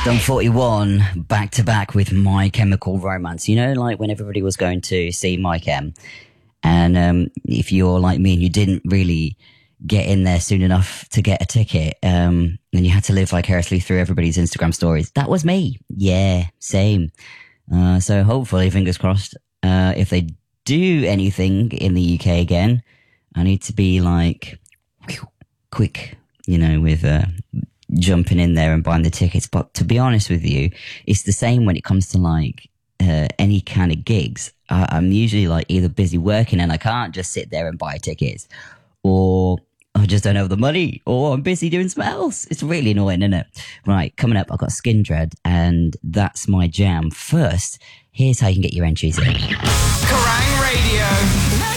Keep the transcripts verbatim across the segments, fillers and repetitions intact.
Done forty-one back to back with My Chemical Romance. You know, like when everybody was going to see My Chem, and um, if you're like me and you didn't really get in there soon enough to get a ticket, um, and you had to live vicariously through everybody's Instagram stories. That was me. Yeah, same. Uh, so hopefully, fingers crossed, uh, if they do anything in the U K again, I need to be like whew, quick, you know, with uh, jumping in there and buying the tickets. But to be honest with you, it's the same when it comes to like uh, any kind of gigs. I- I'm usually like either busy working and I can't just sit there and buy tickets, or I just don't have the money, or I'm busy doing something else. It's really annoying, isn't it? Right, coming up, I've got Skin Dread, and that's my jam. First, here's how you can get your entries in. Kerrang Radio.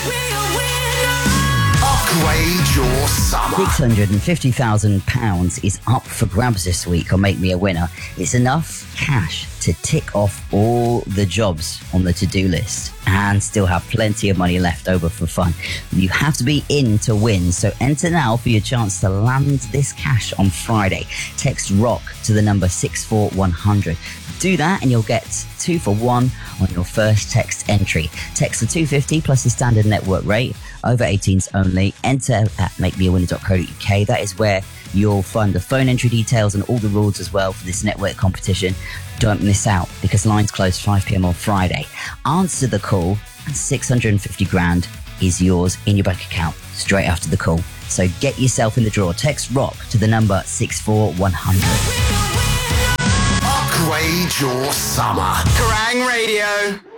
Upgrade your summer. six hundred fifty thousand pounds is up for grabs this week on Make Me a Winner. It's enough cash to tick off all the jobs on the to-do list and still have plenty of money left over for fun. You have to be in to win, so enter now for your chance to land this cash on Friday. Text ROCK to the number six four one hundred. Do that and you'll get two for one on your first text entry. Text the two fifty plus the standard network rate, over eighteens only. Enter at make me a winner dot co dot uk. That is where you'll find the phone entry details and all the rules as well for this network competition. Don't miss out because lines close five p.m. on Friday. Answer the call and six hundred fifty grand is yours in your bank account straight after the call. So get yourself in the draw. Text ROCK to the number six four one hundred. Upgrade your summer. Kerrang Radio.